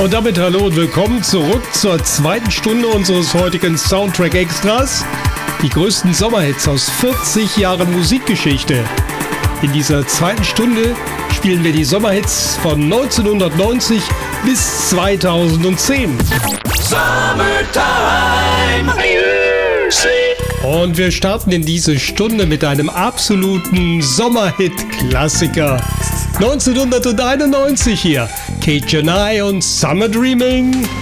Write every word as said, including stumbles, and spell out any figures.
Und damit hallo und willkommen zurück zur zweiten Stunde unseres heutigen Soundtrack Extras. Die größten Sommerhits aus vierzig Jahren Musikgeschichte. In dieser zweiten Stunde spielen wir die Sommerhits von neunzehnhundertneunzig bis zweitausendzehn. Summertime Music. Und wir starten in diese Stunde mit einem absoluten Sommerhit-Klassiker. neunzehnhunderteinundneunzig hier, Kate Janai und Summer Dreaming.